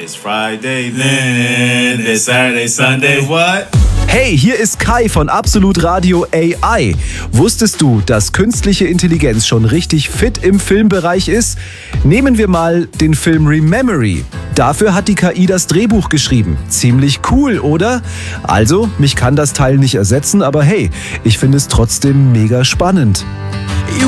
It's Friday, then it's Saturday, Sunday, what? Hey, hier ist Kai von Absolut Radio AI. Wusstest du, dass künstliche Intelligenz schon richtig fit im Filmbereich ist? Nehmen wir mal den Film Rememory. Dafür hat die KI das Drehbuch geschrieben. Ziemlich cool, oder? Also, mich kann das Teil nicht ersetzen, aber hey, ich finde es trotzdem mega spannend.